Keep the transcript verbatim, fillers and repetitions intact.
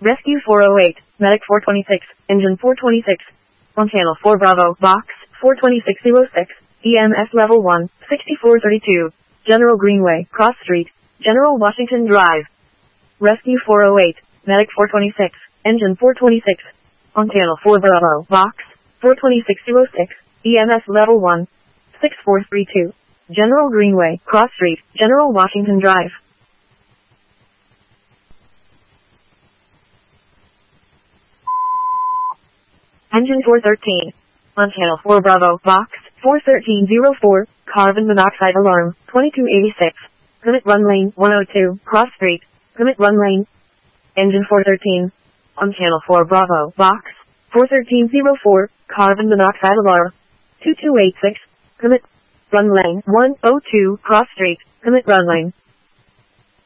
Rescue four oh eight, Medic four twenty-six, Engine four twenty-six. On Channel four Bravo, Box four twenty-six oh six, E M S Level one, sixty-four thirty-two. General Greenway, Cross Street, General Washington Drive. Rescue four oh eight, Medic four twenty-six, Engine four twenty-six. On Channel four Bravo, Box four twenty-six oh six, E M S Level one, sixty-four thirty-two. General Greenway, Cross Street, General Washington Drive. Engine four thirteen. On Channel four Bravo, Box four thirteen oh four, carbon monoxide alarm, twenty-two eighty-six. Permit run lane one oh two, Cross Street. Permit run lane. Engine four thirteen. On Channel four Bravo, Box four thirteen oh four, carbon monoxide alarm, two two eight six. Permit run lane one oh two, Cross Street. Permit run lane.